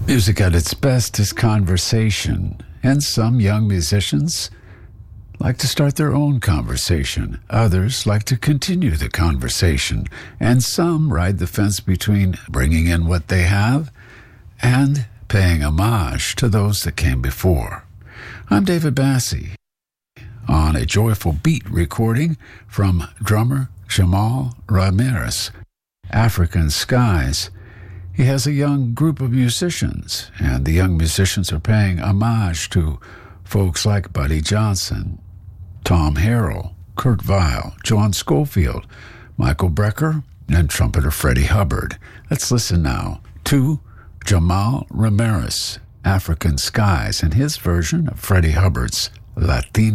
Music at its best is conversation, and some young musicians like to start their own conversation. Others like to continue the conversation, and some ride the fence between bringing in what they have and paying homage to those that came before. I'm David Bassie on a Joyful Beat recording from drummer Jamal Ramirez, African Skies. He has a young group of musicians, and the young musicians are paying homage to folks like Buddy Johnson, Tom Harrell, Kurt Vile, John Schofield, Michael Brecker, and trumpeter Freddie Hubbard. Let's listen now to Jamal Ramirez, African Skies, and his version of Freddie Hubbard's Latino.